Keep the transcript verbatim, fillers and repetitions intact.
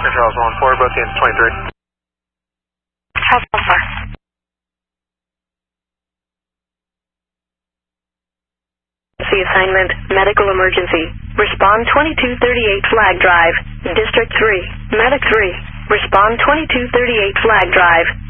Charles one four, both units twenty-three. Charles one four. Assignment, medical emergency. Respond twenty-two thirty-eight Flag Drive. District three. Medic three. Respond twenty-two thirty-eight Flag Drive.